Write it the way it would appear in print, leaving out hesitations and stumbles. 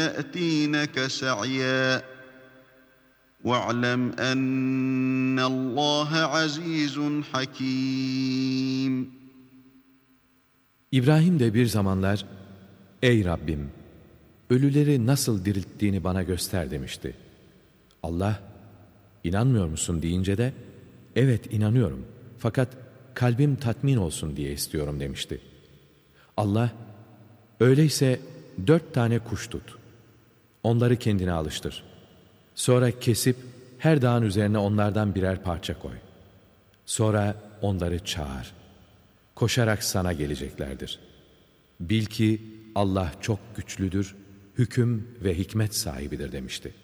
يَأْتِينَكَ سَعْيًا وَاعْلَمْ أَنَّ اللّٰهَ عَز۪يزٌ حَك۪يمٌ. İbrahim de bir zamanlar, "Ey Rabbim, ölüleri nasıl dirilttiğini bana göster" demişti. Allah, "İnanmıyor musun?" deyince de, "Evet inanıyorum, fakat kalbim tatmin olsun diye istiyorum" demişti. Allah, "Öyleyse 4 tane kuş tut. Onları kendine alıştır. Sonra kesip her dağın üzerine onlardan birer parça koy. Sonra onları çağır. Koşarak sana geleceklerdir. Bil ki Allah çok güçlüdür, hüküm ve hikmet sahibidir" demişti.